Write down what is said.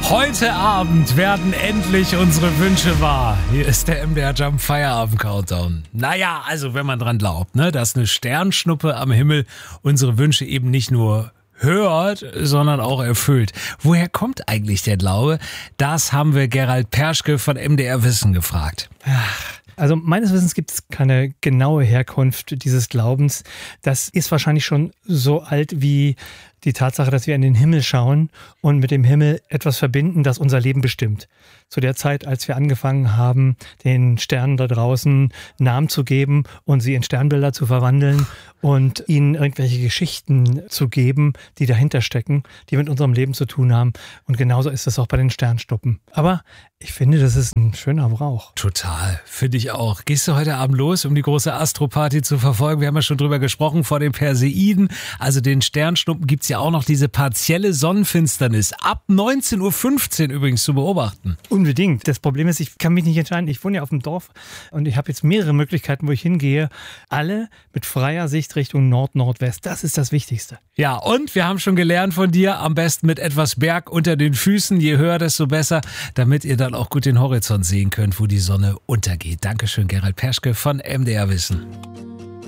Heute Abend werden endlich unsere Wünsche wahr. Hier ist der MDR Jump Feierabend Countdown. Naja, also wenn man dran glaubt, ne, dass eine Sternschnuppe am Himmel unsere Wünsche eben nicht nur hört, sondern auch erfüllt. Woher kommt eigentlich der Glaube? Das haben wir Gerald Perschke von MDR Wissen gefragt. Also meines Wissens gibt es keine genaue Herkunft dieses Glaubens. Das ist wahrscheinlich schon so alt wie die Tatsache, dass wir in den Himmel schauen und mit dem Himmel etwas verbinden, das unser Leben bestimmt. Zu der Zeit, als wir angefangen haben, den Sternen da draußen Namen zu geben und sie in Sternbilder zu verwandeln und ihnen irgendwelche Geschichten zu geben, die dahinter stecken, die mit unserem Leben zu tun haben. Und genauso ist es auch bei den Sternschnuppen. Aber ich finde, das ist ein schöner Brauch. Total, finde ich auch. Gehst du heute Abend los, um die große Astroparty zu verfolgen? Wir haben ja schon drüber gesprochen, vor den Perseiden, also den Sternschnuppen, gibt's ja auch noch diese partielle Sonnenfinsternis. Ab 19.15 Uhr übrigens zu beobachten. Unbedingt. Das Problem ist, ich kann mich nicht entscheiden. Ich wohne ja auf dem Dorf und ich habe jetzt mehrere Möglichkeiten, wo ich hingehe. Alle mit freier Sicht Richtung Nord-Nordwest. Das ist das Wichtigste. Ja, und wir haben schon gelernt von dir, am besten mit etwas Berg unter den Füßen. Je höher, desto besser, damit ihr dann auch gut den Horizont sehen könnt, wo die Sonne untergeht. Dankeschön, Gerald Perschke von MDR Wissen.